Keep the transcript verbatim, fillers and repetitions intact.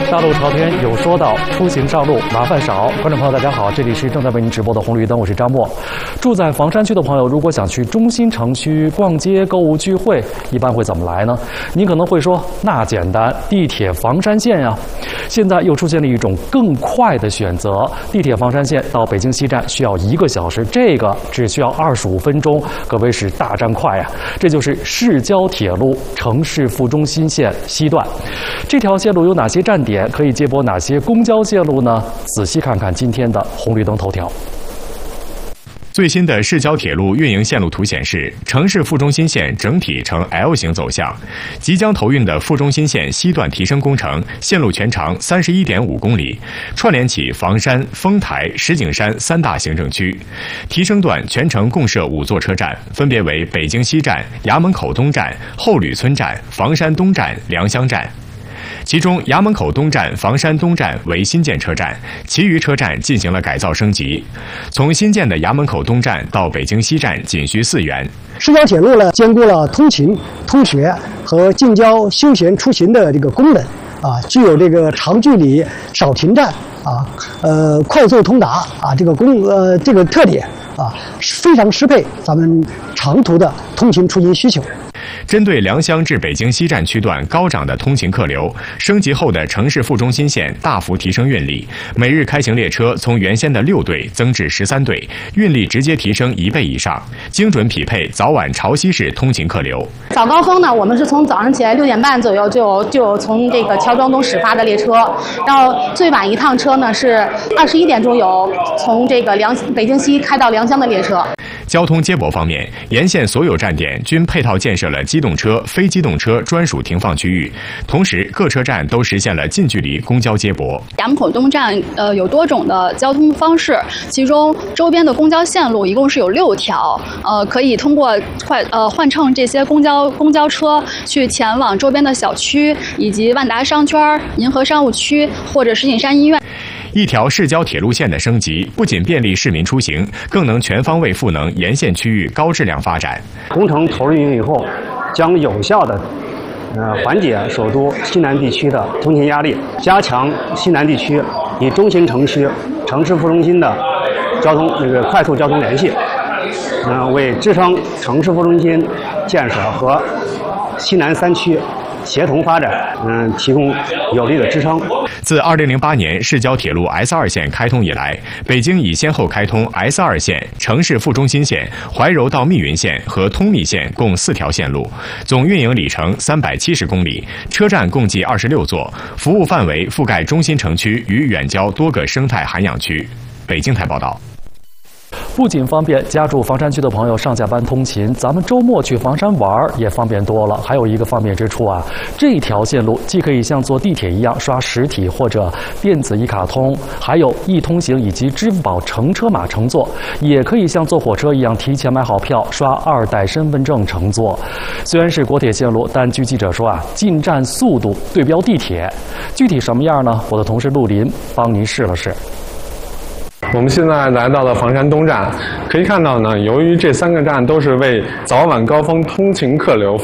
大路朝天有说道，出行上路麻烦少。观众朋友，大家好，这里是正在为您直播的红绿灯，我是张默。住在房山区的朋友，如果想去中心城区逛街、购物、聚会，一般会怎么来呢？您可能会说，那简单，地铁房山线呀。现在又出现了一种更快的选择，地铁房山线到北京西站需要一个小时，这个只需要二十五分钟，可谓是大战快呀。这就是市郊铁路城市副中心线西段。这条线路有哪些站点？可以接驳哪些公交线路呢？仔细看看今天的红绿灯头条。 最新的市郊铁路运营线路图显示，城市副中心线整体呈 L 型走向，即将投运的副中心线西段提升工程线路全长 三十一点五公里，串联起房山、丰台、石景山三大行政区。提升段全程共设五座车站，分别为北京西站、衙门口东站、后吕村站、房山东站、良乡站。其中，衙门口东站、房山东站为新建车站，其余车站进行了改造升级。从新建的衙门口东站到北京西站仅需四元。 市郊铁路呢，兼顾了通勤、通学和近郊休闲出行的这个功能，啊，具有这个长距离少停站啊，呃，快速通达啊，这个功呃这个特点啊，非常适配咱们长途的通勤出行需求。 针对良乡至北京西站区段高涨的通勤客流，升级后的城市副中心线大幅提升运力，每日开行列车从原先的六对增至十三对，运力直接提升一倍以上，精准匹配早晚潮汐式通勤客流。 早高峰呢，我们是从早上起来六点半左右就就从这个乔庄东始发的列车，然后最晚一趟车呢是二十一点钟有从这个良北京西开到良乡的列车。 交通接驳方面，沿线所有站点均配套建设了机动车、非机动车专属停放区域，同时各车站都实现了近距离公交接驳。 衙门口东站呃有多种的交通方式，其中周边的公交线路一共是有六条，呃可以通过快呃换乘这些公交公交车去前往周边的小区以及万达商圈、银河商务区或者石景山医院。 一条市郊铁路线的升级，不仅便利市民出行，更能全方位赋能沿线区域高质量发展。 工程投入运营以后，将有效的呃缓解首都西南地区的通勤压力，加强西南地区与中心城区、城市副中心的交通那个快速交通联系，嗯、呃，为支撑城市副中心建设和西南三区协同发展，嗯，提供有力的支撑。 自二零零八年市郊铁路 S 二 线开通以来，北京已先后开通 S 二 线、城市副中心线、怀柔到密云线和通密线共四条线路，总运营里程三百七十公里，车站共计二十六座，服务范围覆盖中心城区与远郊多个生态涵养区。北京台报道。 不仅方便家住房山区的朋友上下班通勤，咱们周末去房山玩也方便多了。还有一个方便之处啊，这条线路既可以像坐地铁一样刷实体或者电子一卡通，还有易通行以及支付宝乘车码乘坐，也可以像坐火车一样提前买好票，刷二代身份证乘坐。虽然是国铁线路，但据记者说啊，进站速度对标地铁。具体什么样呢？我的同事陆林帮您试了试。 我们现在来到了房山东站，可以看到呢，由于这三个站都是为早晚高峰通勤客流